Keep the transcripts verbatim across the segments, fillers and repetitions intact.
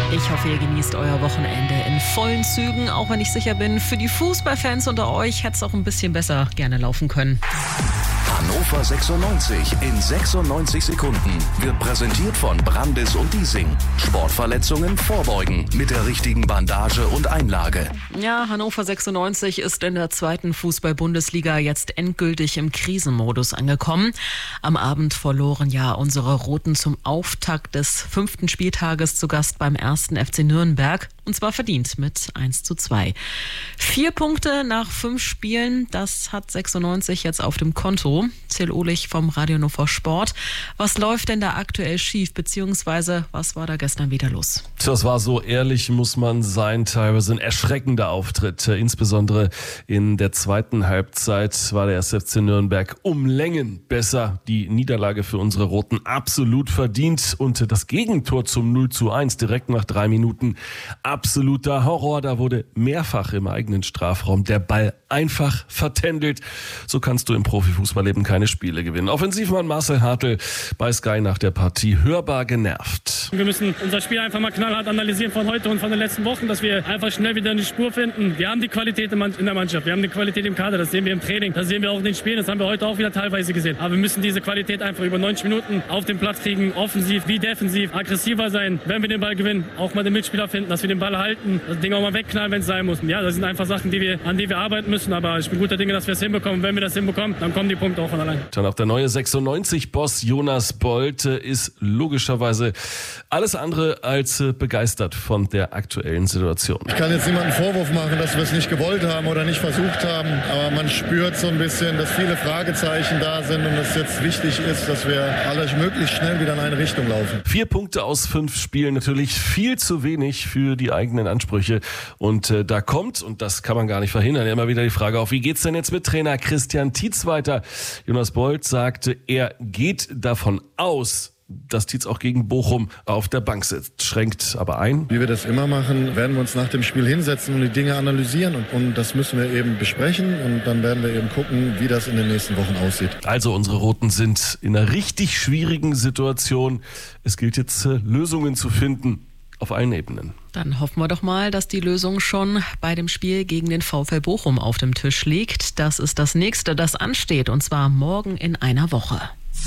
Ich hoffe, ihr genießt euer Wochenende in vollen Zügen, auch wenn ich sicher bin, für die Fußballfans unter euch hätte es auch ein bisschen besser gerne laufen können. Hannover sechsundneunzig in sechsundneunzig Sekunden wird präsentiert von Brandis und Diesing. Sportverletzungen vorbeugen mit der richtigen Bandage und Einlage. Ja, Hannover sechsundneunzig ist in der zweiten Fußball-Bundesliga jetzt endgültig im Krisenmodus angekommen. Am Abend verloren ja unsere Roten zum Auftakt des fünften Spieltages zu Gast beim ersten F C Nürnberg. Und zwar verdient mit eins zu zwei. Vier Punkte nach fünf Spielen, das hat sechsundneunzig jetzt auf dem Konto. Till Ohlich vom Radio Hannover Sport. Was läuft denn da aktuell schief, beziehungsweise was war da gestern wieder los? Das war so, ehrlich muss man sein, teilweise ein erschreckender Auftritt. Insbesondere in der zweiten Halbzeit war der erste F C Nürnberg um Längen besser. Die Niederlage für unsere Roten absolut verdient und das Gegentor zum null zu eins direkt nach drei Minuten absoluter Horror. Da wurde mehrfach im eigenen Strafraum der Ball einfach vertändelt. So kannst du im Profifußballleben keine Spiele gewinnen. Offensivmann Marcel Hartl bei Sky nach der Partie hörbar genervt. Wir müssen unser Spiel einfach mal knallhart analysieren von heute und von den letzten Wochen, dass wir einfach schnell wieder eine Spur finden. Wir haben die Qualität in der Mannschaft, wir haben die Qualität im Kader, das sehen wir im Training, das sehen wir auch in den Spielen, das haben wir heute auch wieder teilweise gesehen. Aber wir müssen diese Qualität einfach über neunzig Minuten auf den Platz kriegen, offensiv wie defensiv, aggressiver sein, wenn wir den Ball gewinnen, auch mal den Mitspieler finden, dass wir den Ball halten, das Ding auch mal wegknallen, wenn es sein muss. Ja, das sind einfach Sachen, die wir, an die wir arbeiten müssen, aber ich bin guter Dinge, dass wir es hinbekommen. Wenn wir das hinbekommen, dann kommen die Punkte auch von allein. Dann auch der neue sechsundneunzig-Boss Jonas Bolt ist logischerweise alles andere als begeistert von der aktuellen Situation. Ich kann jetzt niemanden Vorwurf machen, dass wir es nicht gewollt haben oder nicht versucht haben, aber man spürt so ein bisschen, dass viele Fragezeichen da sind und es jetzt wichtig ist, dass wir alle möglichst schnell wieder in eine Richtung laufen. Vier Punkte aus fünf Spielen, natürlich viel zu wenig für die eigenen Ansprüche. Und äh, da kommt, und das kann man gar nicht verhindern, immer wieder die Frage auf, wie geht's denn jetzt mit Trainer Christian Tietz weiter? Jonas Bolt sagte, er geht davon aus, dass Tietz auch gegen Bochum auf der Bank sitzt. Schränkt aber ein. Wie wir das immer machen, werden wir uns nach dem Spiel hinsetzen und die Dinge analysieren. Und, und das müssen wir eben besprechen. Und dann werden wir eben gucken, wie das in den nächsten Wochen aussieht. Also unsere Roten sind in einer richtig schwierigen Situation. Es gilt jetzt, Lösungen zu finden auf allen Ebenen. Dann hoffen wir doch mal, dass die Lösung schon bei dem Spiel gegen den VfL Bochum auf dem Tisch liegt. Das ist das nächste, das ansteht, und zwar morgen in einer Woche.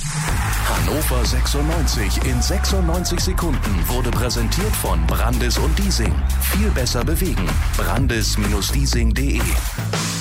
Hannover sechsundneunzig in sechsundneunzig Sekunden wurde präsentiert von Brandis und Diesing. Viel besser bewegen. Brandis Diesing punkt de